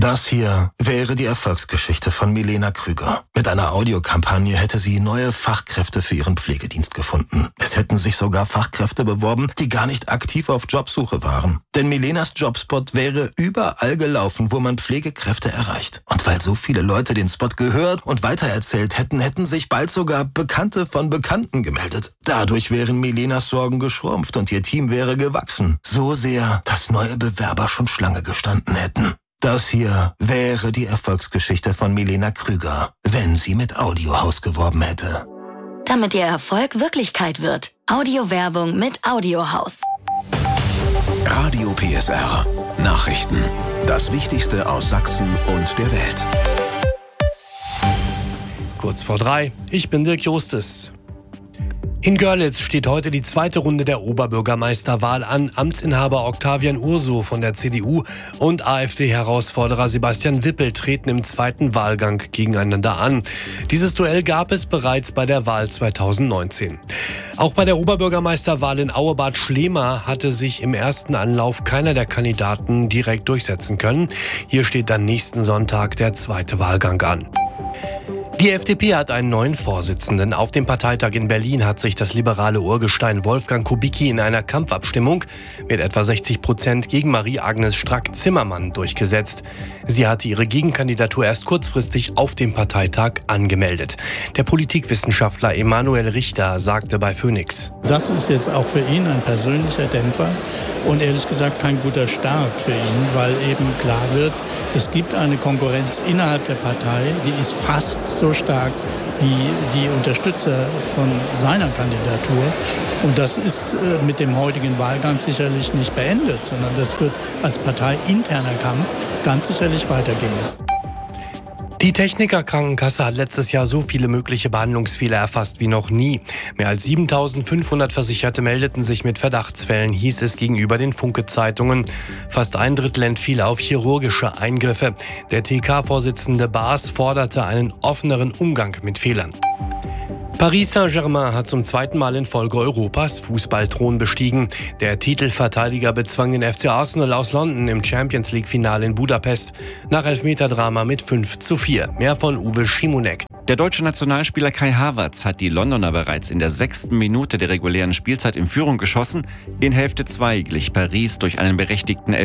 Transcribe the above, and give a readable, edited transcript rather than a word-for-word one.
Das hier wäre die Erfolgsgeschichte von Milena Krüger. Mit einer Audiokampagne hätte sie neue Fachkräfte für ihren Pflegedienst gefunden. Es hätten sich sogar Fachkräfte beworben, die gar nicht aktiv auf Jobsuche waren. Denn Milenas Jobspot wäre überall gelaufen, wo man Pflegekräfte erreicht. Und weil so viele Leute den Spot gehört und weitererzählt hätten, hätten sich bald sogar Bekannte von Bekannten gemeldet. Dadurch wären Milenas Sorgen geschrumpft und ihr Team wäre gewachsen. So sehr, dass neue Bewerber schon Schlange gestanden hätten. Das hier wäre die Erfolgsgeschichte von Milena Krüger, wenn sie mit Audiohaus geworben hätte. Damit ihr Erfolg Wirklichkeit wird. Audiowerbung mit Audiohaus. Radio PSR. Nachrichten. Das Wichtigste aus Sachsen und der Welt. Kurz vor 3. Ich bin Dirk Justus. In Görlitz steht heute die zweite Runde der Oberbürgermeisterwahl an. Amtsinhaber Octavian Urso von der CDU und AfD-Herausforderer Sebastian Wippel treten im zweiten Wahlgang gegeneinander an. Dieses Duell gab es bereits bei der Wahl 2019. Auch bei der Oberbürgermeisterwahl in Auebad Schlema hatte sich im ersten Anlauf keiner der Kandidaten direkt durchsetzen können. Hier steht dann nächsten Sonntag der zweite Wahlgang an. Die FDP hat einen neuen Vorsitzenden. Auf dem Parteitag in Berlin hat sich das liberale Urgestein Wolfgang Kubicki in einer Kampfabstimmung mit etwa 60% gegen Marie-Agnes Strack-Zimmermann durchgesetzt. Sie hatte ihre Gegenkandidatur erst kurzfristig auf dem Parteitag angemeldet. Der Politikwissenschaftler Emanuel Richter sagte bei Phoenix: Das ist jetzt auch für ihn ein persönlicher Dämpfer und ehrlich gesagt kein guter Start für ihn, weil eben klar wird, es gibt eine Konkurrenz innerhalb der Partei, die ist fast so stark wie die Unterstützer von seiner Kandidatur. Und das ist mit dem heutigen Wahlgang sicherlich nicht beendet, sondern das wird als parteiinterner Kampf ganz sicherlich weitergehen. Die Techniker Krankenkasse hat letztes Jahr so viele mögliche Behandlungsfehler erfasst wie noch nie. Mehr als 7.500 Versicherte meldeten sich mit Verdachtsfällen, hieß es gegenüber den Funke-Zeitungen. Fast ein Drittel entfiel auf chirurgische Eingriffe. Der TK-Vorsitzende Baas forderte einen offeneren Umgang mit Fehlern. Paris Saint-Germain hat zum zweiten Mal in Folge Europas Fußballthron bestiegen. Der Titelverteidiger bezwang den FC Arsenal aus London im Champions-League-Finale in Budapest nach Elfmeterdrama mit 5:4. Mehr von Uwe Schimonek. Der deutsche Nationalspieler Kai Havertz hat die Londoner bereits in der 6. Minute der regulären Spielzeit in Führung geschossen. In Hälfte 2 glich Paris durch einen berechtigten